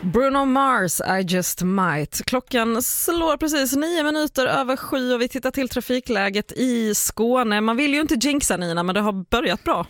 Bruno Mars, I just might. Klockan slår precis 7:09 och vi tittar till trafikläget i Skåne. Man vill ju inte jinxa, Nina, men det har börjat bra.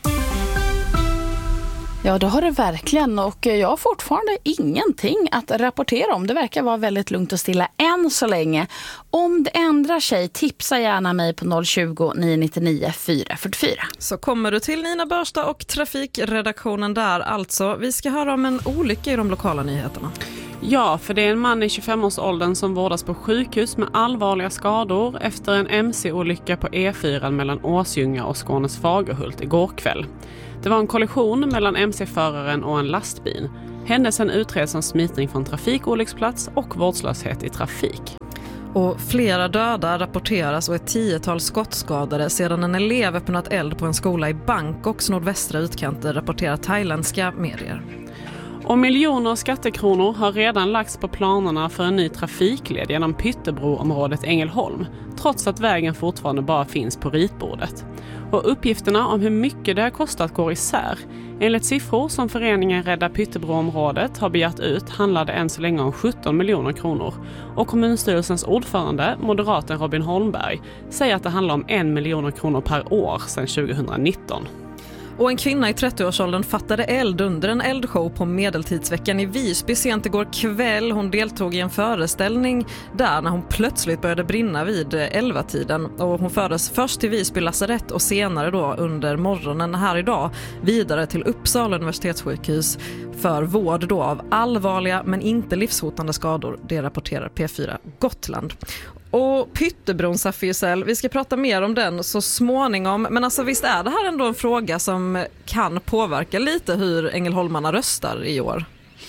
Ja, det har det verkligen, och jag har fortfarande ingenting att rapportera om. Det verkar vara väldigt lugnt och stilla än så länge. Om det ändrar sig, tipsa gärna mig på 020-999 444. Så kommer du till Nina Börstad och trafikredaktionen där alltså. Vi ska höra om en olycka i de lokala nyheterna. Ja, för det är en man i 25-årsåldern som vårdas på sjukhus med allvarliga skador efter en MC-olycka på E4 mellan Åsljunga och Skånes Fagerhult igår kväll. Det var en kollision mellan MC-föraren och en lastbil. Händelsen utreds som smitning från trafikolycksplats och vårdslöshet i trafik. Och flera döda rapporteras och ett 10-tal skottskadade sedan en elev öppnat eld på en skola i Bangkoks nordvästra utkanter, rapporterar thailändska medier. Och miljoner skattekronor har redan lagts på planerna för en ny trafikled genom Pyttebroområdet Ängelholm, trots att vägen fortfarande bara finns på ritbordet. Och uppgifterna om hur mycket det har kostat går isär. Enligt siffror som föreningen Rädda Pyttebroområdet har begärt ut handlar det än så länge om 17 miljoner kronor. Och kommunstyrelsens ordförande, moderaten Robin Holmberg, säger att det handlar om 1 miljon kronor per år sedan 2019. Och en kvinna i 30-årsåldern fattade eld under en eldshow på Medeltidsveckan i Visby sent igår kväll. Hon deltog i en föreställning där när hon plötsligt började brinna vid 11-tiden. Och hon fördes först till Visby lasarett och senare då under morgonen här idag vidare till Uppsala universitetssjukhus för vård då av allvarliga men inte livshotande skador. Det rapporterar P4 Gotland. Och Pyttebron, Safir, vi ska prata mer om den så småningom. Men alltså visst är det här ändå en fråga som kan påverka lite hur ängelholmarna röstar i år?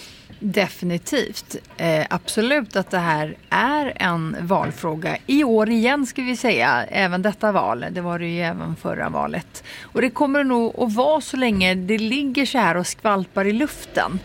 Definitivt. Absolut att det här är en valfråga. I år igen ska vi säga, även detta val. Det var det ju även förra valet. Och det kommer nog att vara så länge det ligger så här och skvalpar i luften.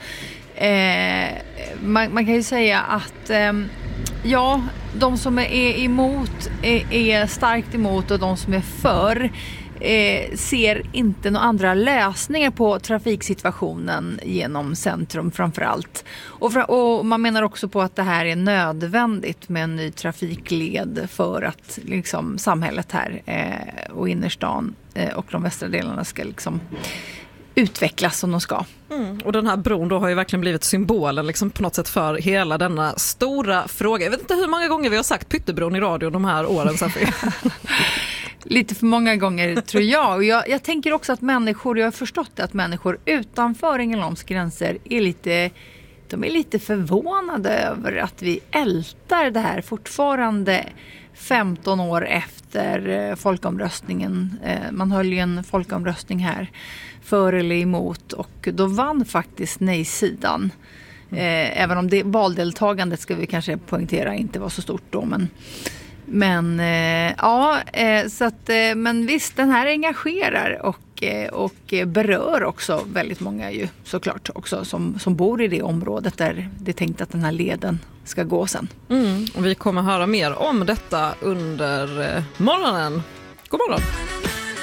Man kan ju säga att ja, de som är emot är starkt emot och de som är för ser inte några andra lösningar på trafiksituationen genom centrum framförallt. Och man menar också på att det här är nödvändigt med en ny trafikled för att liksom, samhället här och innerstan och de västra delarna ska liksom utvecklas som de ska. Och den här bron då har ju verkligen blivit symbolen liksom på något sätt för hela denna stora fråga. Jag vet inte hur många gånger vi har sagt Pyttebron i radio de här åren. Lite för många gånger tror jag. Och jag tänker också att människor, jag har förstått att människor utanför Ängelholms gränser är lite förvånade över att vi ältar det här fortfarande 15 år efter folkomröstningen. Man höll ju en folkomröstning här för eller emot och då vann faktiskt nej-sidan. Även om det valdeltagandet ska vi kanske poängtera inte var så stort då, men så att, men visst, den här engagerar och berör också väldigt många ju såklart också som bor i det området där det är tänkt att den här leden ska gå sen. Och vi kommer höra mer om detta under morgonen. God morgon!